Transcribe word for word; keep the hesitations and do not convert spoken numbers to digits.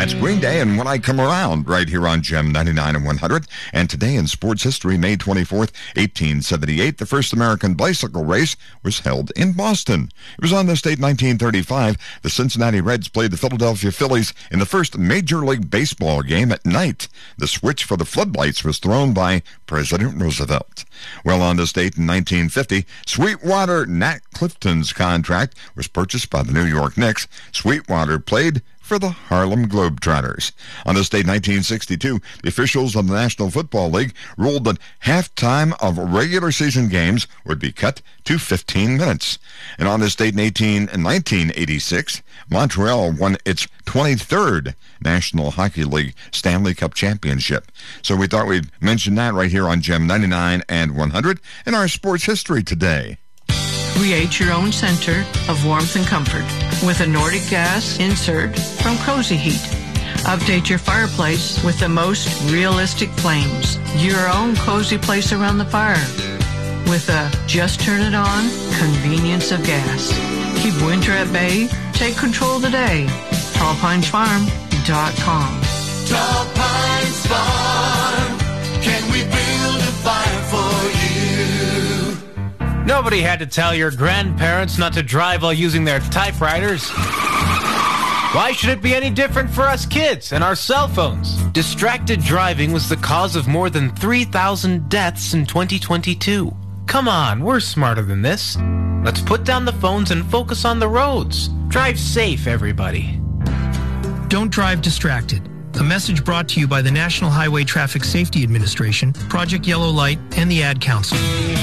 That's Green Day and When I Come Around right here on Gem ninety-nine and one hundred. And today in sports history, May twenty-fourth, eighteen seventy-eight, the first American bicycle race was held in Boston. It was on this date, nineteen thirty-five. The Cincinnati Reds played the Philadelphia Phillies in the first Major League Baseball game at night. The switch for the floodlights was thrown by President Roosevelt. Well, on this date in nineteen fifty, Sweetwater Nat Clifton's contract was purchased by the New York Knicks. Sweetwater played for the Harlem Globetrotters. On this date, nineteen sixty-two, the officials of the National Football League ruled that halftime of regular season games would be cut to fifteen minutes. And on this date in eighteen, nineteen eighty-six, Montreal won its twenty-third National Hockey League Stanley Cup Championship. So we thought we'd mention that right here on Gem ninety-nine and one hundred in our sports history today. Create your own center of warmth and comfort with a Nordic gas insert from Cozy Heat. Update your fireplace with the most realistic flames. Your own cozy place around the fire with a just turn it on convenience of gas. Keep winter at bay. Take control today. Tall Pines Farm dot com. Tall Pines Farm. Can we build a fire for you? Nobody had to tell your grandparents not to drive while using their typewriters. Why should it be any different for us kids and our cell phones? Distracted driving was the cause of more than three thousand deaths in twenty twenty-two. Come on, we're smarter than this. Let's put down the phones and focus on the roads. Drive safe, everybody. Don't drive distracted. A message brought to you by the National Highway Traffic Safety Administration, Project Yellow Light, and the Ad Council.